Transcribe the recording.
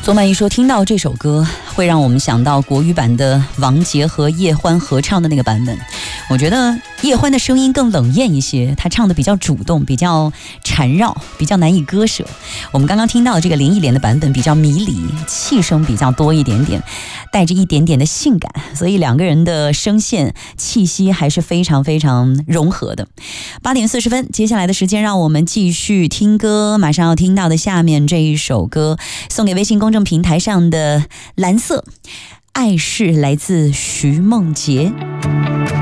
左满一说，听到这首歌会让我们想到国语版的王杰和叶欢合唱的那个版本。我觉得叶欢的声音更冷艳一些，他唱的比较主动，比较缠绕，比较难以割舍。我们刚刚听到的这个林忆莲的版本比较迷离，气声比较多一点点，带着一点点的性感，所以两个人的声线气息还是非常非常融合的。8点40分，接下来的时间让我们继续听歌。马上要听到的下面这一首歌，送给微信公众平台上的蓝色爱是来自徐梦洁。